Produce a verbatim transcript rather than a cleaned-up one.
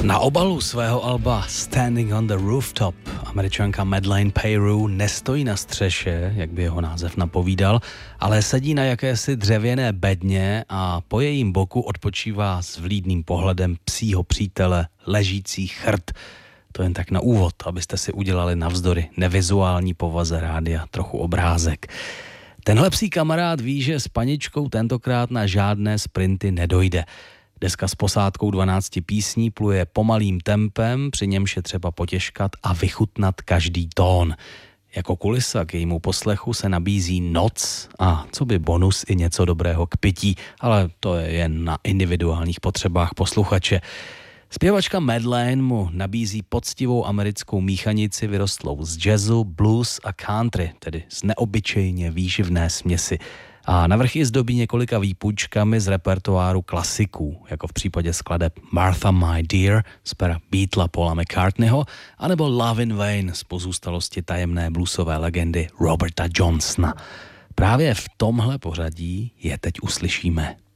Na obalu svého alba Standing on the Rooftop Američanka Madeleine Peyroux nestojí na střeše, jak by jeho název napovídal, ale sedí na jakési dřevěné bedně a po jejím boku odpočívá s vlídným pohledem psího přítele ležící chrt. To jen tak na úvod, abyste si udělali navzdory nevizuální povaze rádia trochu obrázek. Tenhle psí kamarád ví, že s paničkou tentokrát na žádné sprinty nedojde. Deska s posádkou dvanácti písní pluje pomalým tempem, při němž je třeba potěžkat a vychutnat každý tón. Jako kulisa k jejímu poslechu se nabízí noc a co by bonus i něco dobrého k pití, ale to je jen na individuálních potřebách posluchače. Zpěvačka Madeleine mu nabízí poctivou americkou míchanici vyrostlou z jazzu, blues a country, tedy z neobyčejně výživné směsi. A navrch ji zdobí několika výpůjčkami z repertoáru klasiků, jako v případě skladeb Martha My Dear z pera Beatla Paula McCartneyho, anebo Love in Vain z pozůstalosti tajemné bluesové legendy Roberta Johnsona. Právě v tomhle pořadí je teď uslyšíme.